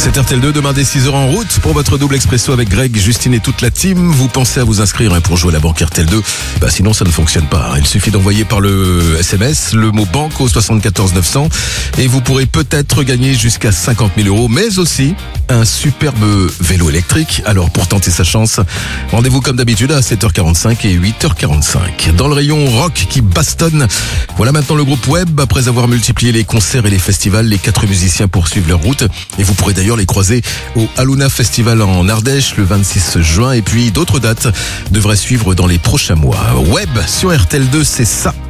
C'est RTL2, demain dès 6h en route pour votre double expresso avec Greg, Justine et toute la team. Vous pensez à vous inscrire pour jouer à la banque RTL2, sinon ça ne fonctionne pas. Il suffit d'envoyer par le SMS le mot banque au 74 900 et vous pourrez peut-être gagner jusqu'à 50 000 euros, mais aussi un superbe vélo électrique. Alors pour tenter sa chance, rendez-vous comme d'habitude à 7h45 et 8h45. Dans le rayon rock qui bastonne, voilà maintenant le groupe Web. Après avoir multiplié les concerts et les festivals, les 4 musiciens poursuivent leur route et vous pourrez d'ailleurs les croiser au Aluna Festival en Ardèche le 26 juin et puis d'autres dates devraient suivre dans les prochains mois. Web sur RTL2, c'est ça.